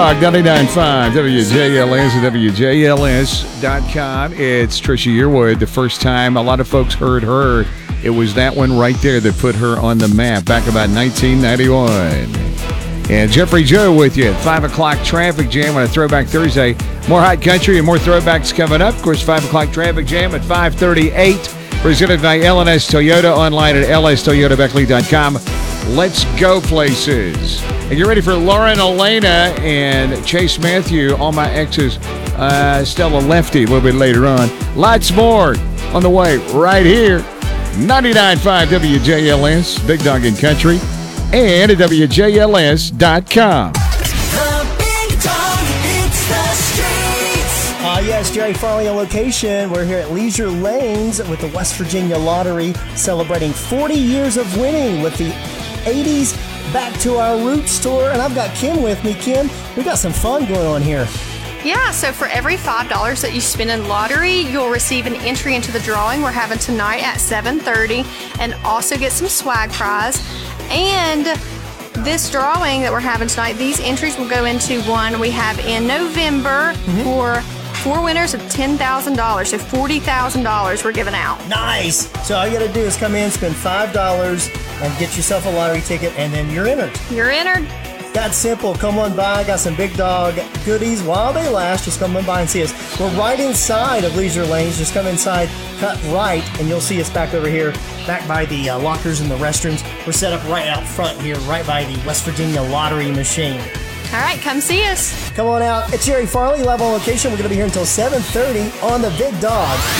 99.5 WJLS and WJLS.com. It's Trisha Yearwood. The first time a lot of folks heard her, it was that one right there that put her on the map back about 1991. And Jeffrey Joe with you at 5 o'clock traffic jam on a Throwback Thursday. More hot country and more throwbacks coming up. Of course, 5 o'clock traffic jam at 5:38. Presented by LNS Toyota, online at lstoyotabeckley.com. Let's go places. And get ready for Lauren Elena and Chase Matthew, All My Exes, Stella Lefty a little bit later on. Lots more on the way right here. 99.5 WJLS, Big Dog in Country, and at WJLS.com. Yes, Jerry Farley on location. We're here at Leisure Lanes with the West Virginia Lottery, celebrating 40 years of winning with the 80s Back to Our Roots tour. And I've got Kim with me. Kim, we got some fun going on here. Yeah, so for every $5 that you spend in lottery, you'll receive an entry into the drawing we're having tonight at 7:30, and also get some swag prize. And this drawing that we're having tonight, these entries will go into one we have in November for 4 winners of $10,000, so $40,000 we're giving out. Nice. So all you got to do is come in, spend $5, and get yourself a lottery ticket, and then you're entered. You're entered. That's simple. Come on by. Got some Big Dog goodies while they last. Just come on by and see us. We're right inside of Leisure Lanes. Just come inside, cut right, and you'll see us back over here, back by the lockers and the restrooms. We're set up right out front here, right by the West Virginia Lottery machine. All right, come see us. Come on out. It's Jerry Farley, live on location. We're going to be here until 7:30 on the Big Dog.